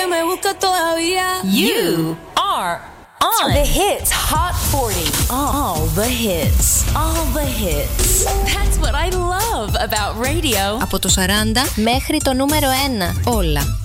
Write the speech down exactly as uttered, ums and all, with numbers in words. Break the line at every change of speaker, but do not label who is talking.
me busca todavía.
You are on
The Hits Hot forty.
all the hits. All the hits. That's what I love about radio.
Από το σαράντα μέχρι το νούμερο ένα. Όλα